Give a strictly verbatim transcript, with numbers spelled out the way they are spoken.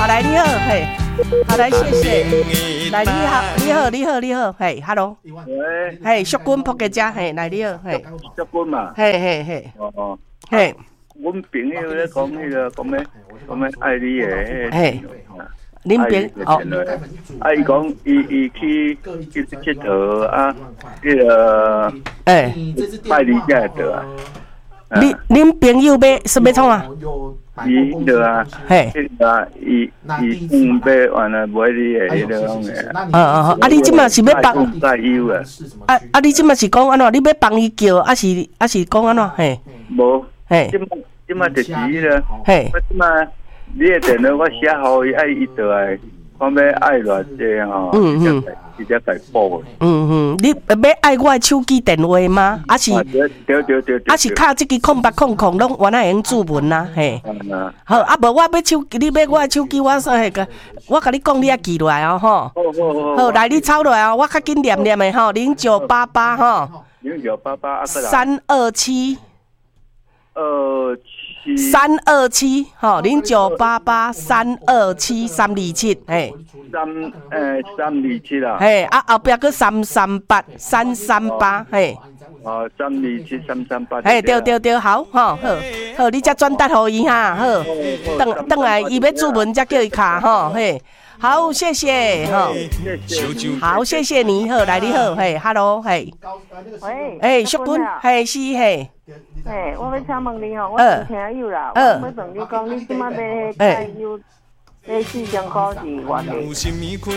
好来你好，嘿，好来谢谢，来你好，你好，你好，你好，嘿 ，hello， 喂， 嘿，淑君仆嘅家，嘿，来你好，嘿， 淑君嘛， 嘿嘿嘿， 哦， 嘿， 阮朋友咧讲迄个讲咩，讲咩爱你诶， 嘿，恁朋哦， 啊，伊讲伊伊去去佚佗啊，迄个诶， 拜你才会得啊。 你恁朋友要是要创啊？ 伊迄个啊， 嘿， 迄个啊，伊伊嗯要完了买你诶迄个种诶。 嗯嗯好，啊你即马是要帮？ 再有啊。 啊啊你即马是讲安怎？你要帮伊叫，还是还是讲安怎？嘿， 无， 嘿， 即马即马就是迄个， 嘿， 我即马你诶电话我写好伊，爱伊倒来，我要爱偌济吼， 嗯嗯， 直接来补。 嗯嗯，你要爱我手机电话吗？还是？ 对对对对。 还是敲即个空八空空，拢原来用注文啦，嘿。 嗯。 好，啊无我要手，你要我手机，我说迄个，我甲你讲，你也记落来哦，吼。 好好好。 好，来你抄落来哦，我较紧念念的吼，零九八八吼。 零九八八啊， 三二七。 二七。 三二七，吼，零九八八三二七三二七，嘿。 三诶三二七啦。 嘿，啊后壁佫三三八三三八，嘿。 哦，三二七三三八。 嘿，对对对，好，吼，好，好，你才转达互伊哈，好，等等来伊要注文才叫伊卡，吼，嘿。好，谢谢，吼，好，谢谢你，好，来你好，嘿 ，hello， 嘿， 喂， 哎，淑君，嘿，是嘿， 嘿，我要请问你吼，我是听友啦，我要问你讲，你即马要迄个有，迄四千块是偌济？